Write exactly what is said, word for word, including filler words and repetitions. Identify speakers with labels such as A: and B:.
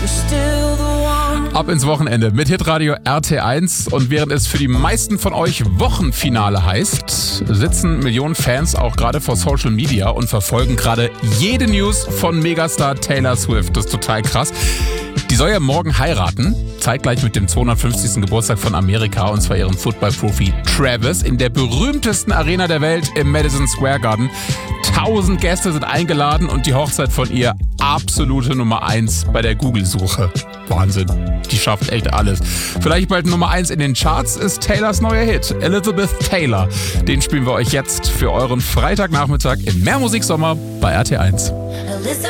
A: Ab ins Wochenende mit Hitradio R T eins. Und während es für die meisten von euch Wochenfinale heißt, sitzen Millionen Fans auch gerade vor Social Media und verfolgen gerade jede News von Megastar Taylor Swift. Das ist total krass. Die soll ja morgen heiraten, zeitgleich mit dem zweihundertfünfzigsten Geburtstag von Amerika, und zwar ihren Football-Profi Travis, in der berühmtesten Arena der Welt im Madison Square Garden. Tausend Gäste sind eingeladen und die Hochzeit von ihr absolute Nummer eins bei der Google-Suche. Wahnsinn, die schafft echt alles. Vielleicht bald Nummer eins in den Charts ist Taylors neuer Hit, Elizabeth Taylor. Den spielen wir euch jetzt für euren Freitagnachmittag im Mehrmusiksommer bei R T eins.
B: Elizabeth